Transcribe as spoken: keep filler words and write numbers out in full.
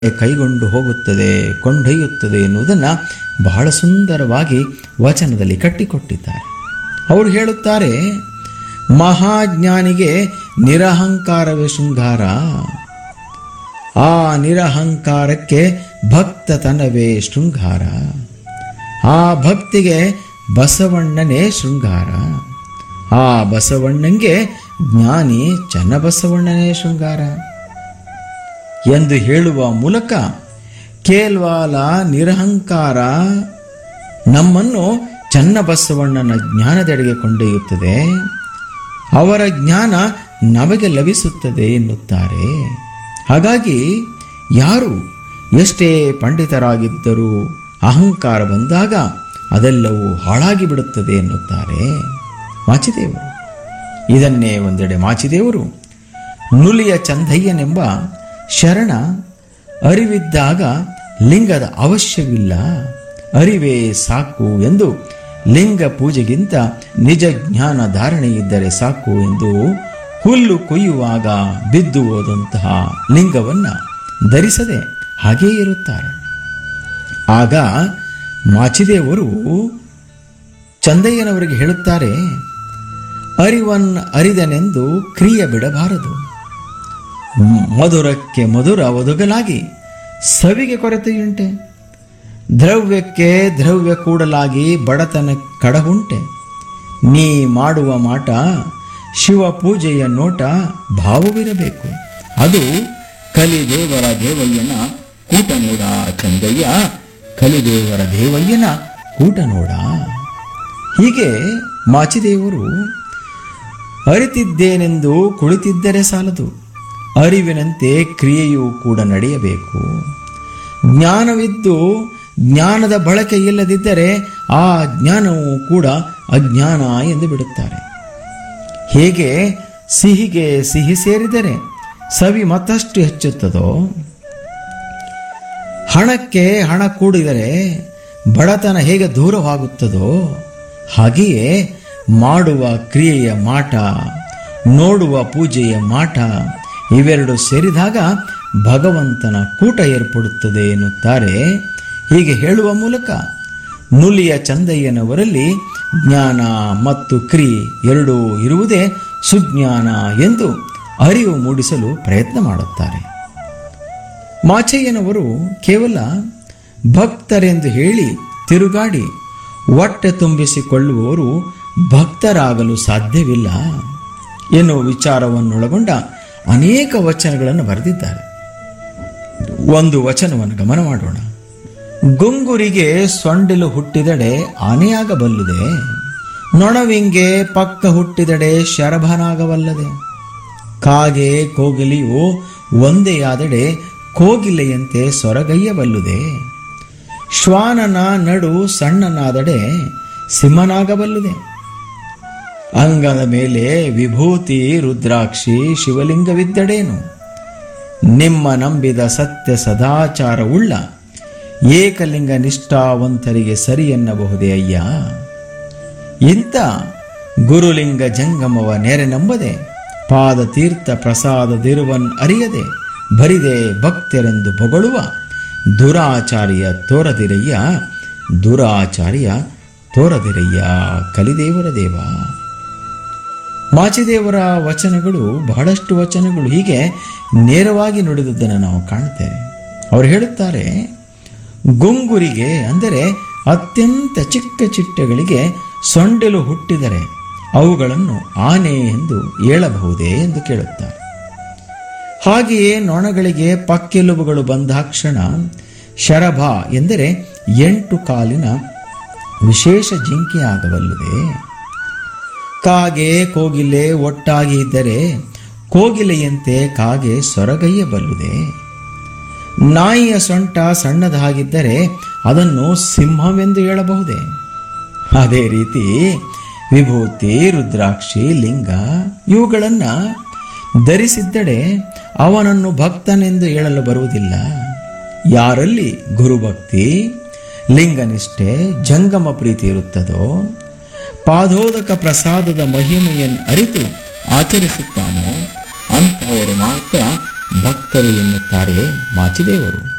ಕೈಗೊಂಡು ಹೋಗುತ್ತದೆ, ಕೊಂಡೊಯ್ಯುತ್ತದೆ ಎನ್ನುವುದನ್ನು ಬಹಳ ಸುಂದರವಾಗಿ ವಚನದಲ್ಲಿ ಕಟ್ಟಿಕೊಟ್ಟಿದ್ದಾರೆ. ಅವರು ಹೇಳುತ್ತಾರೆ, ಮಹಾಜ್ಞಾನಿಗೆ ನಿರಹಂಕಾರವೇ ಶೃಂಗಾರ, ಆ ನಿರಹಂಕಾರಕ್ಕೆ ಭಕ್ತತನವೇ ಶೃಂಗಾರ, ಆ ಭಕ್ತಿಗೆ ಬಸವಣ್ಣನೇ ಶೃಂಗಾರ, ಆ ಬಸವಣ್ಣಂಗೆ ಜ್ಞಾನಿ ಚನ್ನಬಸವಣ್ಣನೇ ಶೃಂಗಾರ ಎಂದು ಹೇಳುವ ಮೂಲಕ ಕೇವಲ ನಿರಹಂಕಾರ ನಮ್ಮನ್ನು ಚನ್ನಬಸವಣ್ಣನ ಜ್ಞಾನದೆಡೆಗೆ ಕೊಂಡೊಯ್ಯುತ್ತದೆ, ಅವರ ಜ್ಞಾನ ನಮಗೆ ಲಭಿಸುತ್ತದೆ ಎನ್ನುತ್ತಾರೆ. ಹಾಗಾಗಿ ಯಾರು ಎಷ್ಟೇ ಪಂಡಿತರಾಗಿದ್ದರೂ ಅಹಂಕಾರ ಬಂದಾಗ ಅದೆಲ್ಲವೂ ಹಾಳಾಗಿ ಬಿಡುತ್ತದೆ ಎನ್ನುತ್ತಾರೆ ಮಾಚಿದೇವರು. ಇದನ್ನೇ ಒಂದೆಡೆ ಮಾಚಿದೇವರು ನುಲಿಯ ಚಂದಯ್ಯನೆಂಬ ಶರಣ ಅರಿವಿದ್ದಾಗ ಲಿಂಗದ ಅವಶ್ಯವಿಲ್ಲ, ಅರಿವೇ ಸಾಕು ಎಂದು, ಲಿಂಗ ಪೂಜೆಗಿಂತ ನಿಜ ಜ್ಞಾನ ಧಾರಣೆ ಇದ್ದರೆ ಸಾಕು ಎಂದು ಹುಲ್ಲು ಕೊಯ್ಯುವಾಗ ಬಿದ್ದು ಹೋದಂತಹ ಲಿಂಗವನ್ನು ಧರಿಸದೆ ಹಾಗೇ ಇರುತ್ತಾರೆ. ಆಗ ಮಾಚಿದೇವರು ಚಂದಯ್ಯನವರಿಗೆ ಹೇಳುತ್ತಾರೆ, ಅರಿವನ್ ಅರಿದನೆಂದು ಕ್ರಿಯೆ ಬಿಡಬಾರದು, ಮಧುರಕ್ಕೆ ಮಧುರ ಒದಗಲಾಗಿ ಸವಿಗೆ ಕೊರತೆಯುಂಟೆ, ದ್ರವ್ಯಕ್ಕೆ ದ್ರವ್ಯ ಕೂಡಲಾಗಿ ಬಡತನ ಕಡಹುಂಟೆ, ನೀ ಮಾಡುವ ಮಾಟ ಶಿವ ಪೂಜೆಯ ನೋಟ ಭಾವವಿರಬೇಕು, ಅದು ಕಲಿದೇವರ ದೇವಯ್ಯನ ಕೂಟ ನೋಡ ಚಂದಯ್ಯ, ಕಲಿದೇವರ ದೇವಯ್ಯನ ಕೂಟ ನೋಡ. ಹೀಗೆ ಮಾಚಿದೇವರು ಅರಿತಿದ್ದೇನೆಂದು ಕುಳಿತಿದ್ದರೆ ಸಾಲದು, ಅರಿವಿನಂತೆ ಕ್ರಿಯೆಯೂ ಕೂಡ ನಡೆಯಬೇಕು. ಜ್ಞಾನವಿದ್ದು ಜ್ಞಾನದ ಬಳಕೆ ಇಲ್ಲದಿದ್ದರೆ ಆ ಜ್ಞಾನವೂ ಕೂಡ ಅಜ್ಞಾನ ಎಂದು ಬಿಡುತ್ತಾರೆ. ಹೇಗೆ ಸಿಹಿಗೆ ಸಿಹಿ ಸೇರಿದರೆ ಸವಿ ಮತ್ತಷ್ಟು ಹೆಚ್ಚುತ್ತದೋ, ಹಣಕ್ಕೆ ಹಣ ಕೂಡಿದರೆ ಬಡತನ ಹೇಗೆ ದೂರವಾಗುತ್ತದೋ, ಹಾಗೆಯೇ ಮಾಡುವ ಕ್ರಿಯೆಯ ಮಾಟ, ನೋಡುವ ಪೂಜೆಯ ಮಾಟ ಇವೆರಡು ಸೇರಿದಾಗ ಭಗವಂತನ ಕೂಟ ಏರ್ಪಡುತ್ತದೆ ಎನ್ನುತ್ತಾರೆ. ಹೀಗೆ ಹೇಳುವ ಮೂಲಕ ನುಲಿಯ ಚಂದಯ್ಯನವರಲ್ಲಿ ಜ್ಞಾನ ಮತ್ತು ಕ್ರಿಯೆ ಎರಡೂ ಇರುವುದೇ ಸುಜ್ಞಾನ ಎಂದು ಅರಿವು ಮೂಡಿಸಲು ಪ್ರಯತ್ನ ಮಾಡುತ್ತಾರೆ. ಮಾಚಯ್ಯನವರು ಕೇವಲ ಭಕ್ತರೆಂದು ಹೇಳಿ ತಿರುಗಾಡಿ ಹೊಟ್ಟೆ ತುಂಬಿಸಿಕೊಳ್ಳುವವರು ಭಕ್ತರಾಗಲು ಸಾಧ್ಯವಿಲ್ಲ ಎನ್ನುವ ವಿಚಾರವನ್ನೊಳಗೊಂಡ ಅನೇಕ ವಚನಗಳನ್ನು ಬರೆದಿದ್ದಾರೆ. ಒಂದು ವಚನವನ್ನು ಗಮನ ಮಾಡೋಣ. ಗುಂಗುರಿಗೆ ಸೊಂಡಿಲು ಹುಟ್ಟಿದಡೆ ಆನೆಯಾಗಬಲ್ಲುದೆ, ನೊಣವಿಂಗೆ ಪಕ್ಕ ಹುಟ್ಟಿದಡೆ ಶರಭನಾಗಬಲ್ಲದೆ, ಕಾಗೆ ಕೋಗಿಲೆಯು ಒಂದೆಯಾದಡೆ ಕೋಗಿಲೆಯಂತೆ ಸೊರಗಯ್ಯಬಲ್ಲುದೆ, ಶ್ವಾನನ ನಡು ಸಣ್ಣನಾದಡೆ ಸಿಂಹನಾಗಬಲ್ಲುದೆ, ಅಂಗದ ಮೇಲೆ ವಿಭೂತಿ ರುದ್ರಾಕ್ಷಿ ಶಿವಲಿಂಗವಿದ್ದಡೇನು, ನಿಮ್ಮ ನಂಬಿದ ಸತ್ಯ ಸದಾಚಾರವುಳ್ಳ ಏಕಲಿಂಗ ನಿಷ್ಠಾವಂತರಿಗೆ ಸರಿ ಎನ್ನಬಹುದೇ ಅಯ್ಯ. ಇಂಥ ಗುರುಲಿಂಗ ಜಂಗಮವ ನೆರೆ ನಂಬದೆ ಪಾದ ತೀರ್ಥ ಪ್ರಸಾದದಿರುವನ್ ಅರಿಯದೆ ಬರಿದೆ ಭಕ್ತರೆಂದು ಹೊಗಳುವ ದುರಾಚಾರ್ಯ ತೋರದಿರಯ್ಯ, ದುರಾಚಾರ್ಯ ತೋರದಿರಯ್ಯ ಕಲಿದೇವರ ದೇವ. ಮಾಚಿದೇವರ ವಚನಗಳು ಬಹಳಷ್ಟು ವಚನಗಳು ಹೀಗೆ ನೇರವಾಗಿ ನುಡಿದುದನ್ನು ನಾವು ಕಾಣುತ್ತೇವೆ. ಅವರು ಹೇಳುತ್ತಾರೆ, ಗುಂಗುರಿಗೆ ಅಂದರೆ ಅತ್ಯಂತ ಚಿಕ್ಕ ಚಿಟ್ಟೆಗಳಿಗೆ ಸೊಂಡಿಲು ಹುಟ್ಟಿದರೆ ಅವುಗಳನ್ನು ಆನೆ ಎಂದು ಹೇಳಬಹುದೇ ಎಂದು ಕೇಳುತ್ತಾರೆ. ಹಾಗೆಯೇ ನೊಣಗಳಿಗೆ ಪಕ್ಕೆಲುಬುಗಳು ಬಂದಾಕ್ಷಣ ಶರಭ ಎಂದರೆ ಎಂಟು ಕಾಲಿನ ವಿಶೇಷ ಜಿಂಕೆ ಆಗಬಲ್ಲುದೆ, ಕಾಗೆ ಕೋಗಿಲೆ ಒಟ್ಟಾಗಿ ಇದ್ದರೆ ಕೋಗಿಲೆಯಂತೆ ಕಾಗೆ ಸೊರಗಯ್ಯಬಲ್ಲುದೆ, ನಾಯಿಯ ಸೊಂಟ ಸಣ್ಣದಾಗಿದ್ದರೆ ಅದನ್ನು ಸಿಂಹವೆಂದು ಹೇಳಬಹುದೇ. ಅದೇ ರೀತಿ ವಿಭೂತಿ ರುದ್ರಾಕ್ಷಿ ಲಿಂಗ ಇವುಗಳನ್ನು ಧರಿಸಿದ್ದಡೆ ಅವನನ್ನು ಭಕ್ತನೆಂದು ಹೇಳಲು ಬರುವುದಿಲ್ಲ. ಯಾರಲ್ಲಿ ಗುರುಭಕ್ತಿ ಲಿಂಗನಿಷ್ಠೆ ಜಂಗಮ ಪ್ರೀತಿ ಇರುತ್ತದೋ, ಪಾದೋದಕ ಪ್ರಸಾದದ ಮಹಿಮೆಯನ್ನು ಅರಿತು ಆಚರಿಸುತ್ತಾನೋ ಅಂಥವರು ಮಾತ್ರ ಭಕ್ತರು ಎನ್ನುತ್ತಾರೆ ಮಾಚಿದೇವರು.